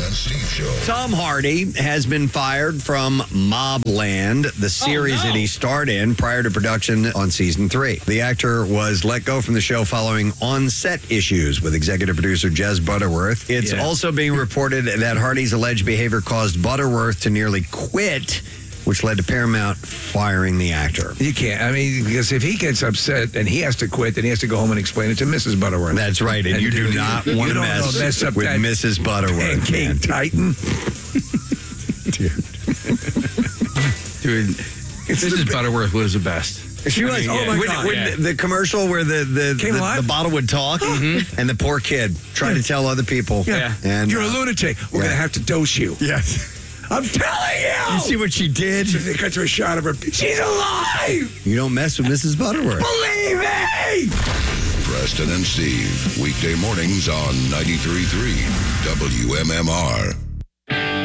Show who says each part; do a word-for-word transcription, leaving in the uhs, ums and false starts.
Speaker 1: and Steve Show.
Speaker 2: Tom Hardy has been fired from Mobland, the series
Speaker 3: Oh, no.
Speaker 2: that he starred in prior to production on season three. The actor was let go from the show following on-set issues with executive producer Jez Butterworth. It's
Speaker 3: Yeah.
Speaker 2: also being reported that Hardy's alleged behavior caused Butterworth to nearly quit, which led to Paramount firing the actor.
Speaker 4: You can't. I mean, because if he gets upset and he has to quit, then he has to go home and explain it to Missus Butterworth.
Speaker 2: That's right, and,
Speaker 4: And
Speaker 2: you do
Speaker 4: do-
Speaker 2: not
Speaker 4: you
Speaker 2: want to
Speaker 4: don't
Speaker 2: mess,
Speaker 4: wanna mess up
Speaker 2: with
Speaker 4: that
Speaker 2: Missus Butterworth.
Speaker 4: Pancake
Speaker 2: man.
Speaker 4: Titan.
Speaker 3: Dude, Missus Butterworth was the best.
Speaker 2: She was.
Speaker 3: mean,
Speaker 2: oh
Speaker 3: yeah.
Speaker 2: my
Speaker 3: When-
Speaker 2: god!
Speaker 3: when
Speaker 2: the, the commercial where the the,
Speaker 4: Came
Speaker 2: the,
Speaker 4: alive?
Speaker 2: the bottle would talk, and the poor kid tried to tell other people.
Speaker 3: Yeah.
Speaker 2: And
Speaker 4: You're
Speaker 2: uh,
Speaker 4: a lunatic. We're
Speaker 2: yeah.
Speaker 4: going to have to dose you.
Speaker 2: yes.
Speaker 4: I'm telling you.
Speaker 2: You see what she did?
Speaker 4: They cut to a shot of her. She's alive.
Speaker 2: You don't mess with Missus Butterworth.
Speaker 4: Believe me.
Speaker 1: Preston and Steve, weekday mornings on ninety-three point three W M M R.